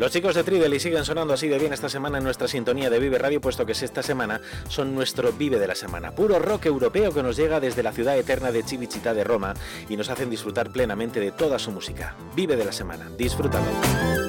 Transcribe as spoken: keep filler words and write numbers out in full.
Los chicos de Tridel siguen sonando así de bien esta semana en nuestra sintonía de Vive Radio, puesto que esta semana son nuestro Vive de la semana. Puro rock europeo que nos llega desde la ciudad eterna de Civicità de Roma y nos hacen disfrutar plenamente de toda su música. Vive de la semana, disfrútalo.